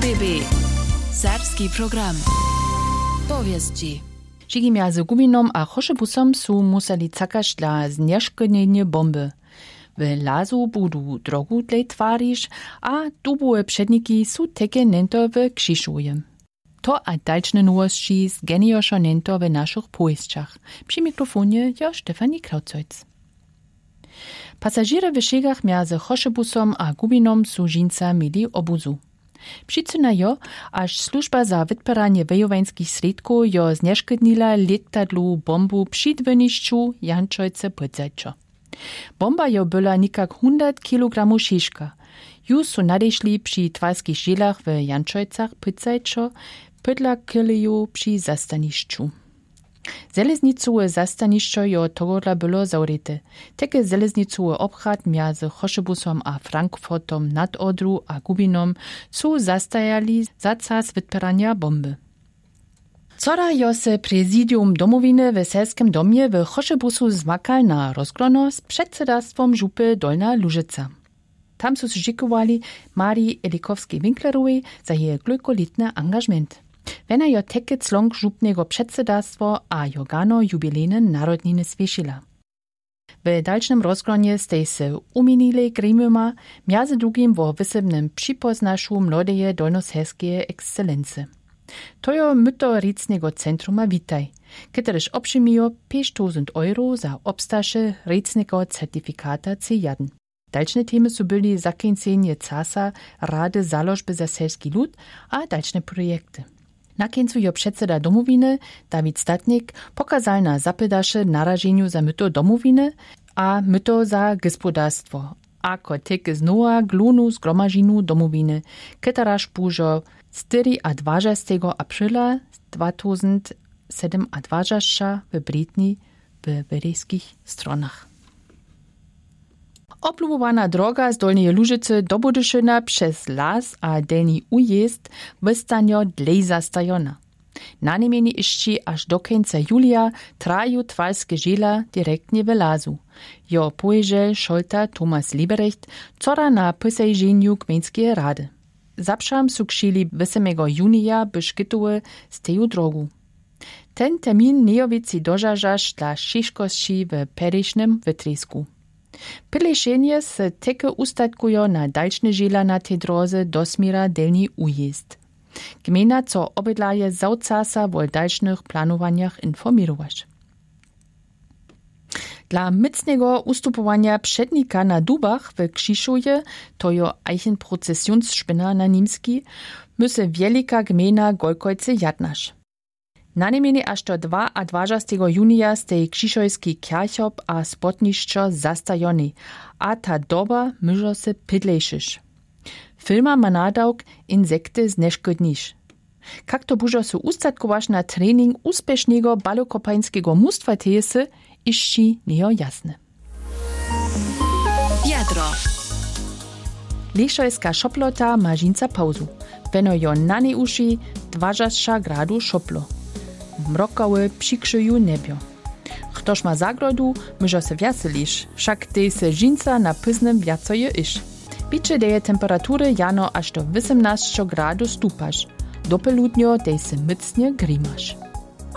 RBB Serbski program. Powieści. Žigi między Gubinom a Choszebusom su museli cakać dla znieszkodnienia bomby. W lasu budu drogu dla twarisz, a dubowe przedniki su teke nento w Krzyżuje. To a dalszne nowości z geniosza nento w naszych powieściach. Przy mikrofonie ja Stefanie Krautzojc. Pasażery w szegach między Choszebusom a Gubinom su żinca mieli obuzu. Przyczynajo, aż służba za wytparanie wojowańskich środków jo znieszkodnila letadlu bombu przy dwoniszczu Janczojce Pydzajczo. Bomba jo była nikak 100 kg ciężka. Już su nadeszli przy twalskich żelach w Janczojcach Pydzajczo, pydla kyleju przy zastaniszczu. Železnicowe zastanišćo jo togodla bylo zawrite. Teke železnicowe obchod między Choszebusom a Frankfurtom nad Odru a Gubinom su zastajali za czas wytparania bomby. Cora jo se prezidium domowiny w Selskim domie w Choszebusu zmakal na rozgrono z przedsedastwom żupy Dolna Lużyca. Tam su zžikowali Marii Elikowskiej-Winklerowej za jej glujkolitny angażment. Wena jo teke clonk żupnego przedsedastwo a jogano jubilejne narodniny zwiesila. W dalszym rozgronie stej se umienili gremiuma, między drugim wo wysebnym przypoznaszu młodeje dolnoserskie ekscelency. To jo myto ricnego centruma witaj, któreż obszymijo 5.000 euro za obstasze ricnego certyfikata C1. Dalszne temy su byli zakończenie casa Rady Zalożby za selski lud a dalszne projekty. Na końcu jo przedseda domowiny Dawid Statnik pokazał na zapydasze narażeniu za myto domowiny a myto za gospodarstwo, ako teke znowa glunu zgromażinu domowiny, któraż pużo 24 aprila 2007 w Britni w werejskich stronach. Oblubowana droga z Dolnej Lużycy do Budyszyna przez las a Delni Ujezd wystanio dlej zastajona. Na niemieni išći aż do końca julia traju twalskie żela direktnie w lasu. Jo pojeżel Šolta Thomas Lieberecht, cora na posejrzeniu gmejskiej rady. Zapszam su kšili 8. junia byszkytuły z teju drogu. Ten termin nejowici dożażasz dla šiškości w perejšnym wytrisku. Pylešenje se teke ustatkujo na dalšne žela na tej drodze do smira Delni Ujezd. Gmina co obydlaje zawcasa o dalszych planowaniach informirować. Dla mycnego ustupowania przednika na dubach w Krzyżuje, to jo Eichenprozessionsspinner na nimski, müsse wielika gmina Golkojce jadnasz. Na niemieni aż do 22. junia stej Krzyżojski kierchop a spotnišćo zastajony, a ta doba myžo se pydlejšiš. Filma ma nadawk insekty zneškodniš. Kak to bužo su ustatkovaš na trening uspešnego balokopańskiego mustwa tejesy, išći nejo jasne. Jadro. Lešojska šoplota ma žinca pauzu. Veno jo na ne uši 20 gradu šoplo. Mrokały przykrzyju nebio. Ktoś ma zagrodu, myżo se weselisz, wszak tej se żinca na pyznym wiacoje isz. Bicze deje temperatury jano aż do 18 gradu stupasz. Dopeludnio tej se mycnie grimasz.